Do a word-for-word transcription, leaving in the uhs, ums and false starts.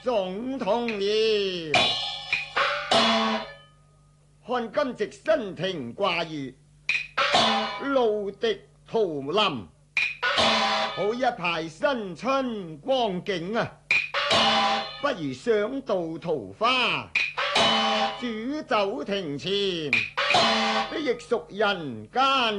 總統了。看今夕新亭掛月，露滴桃林，好一派新春光景啊！不如上到桃花，煮酒庭前，亦屬人間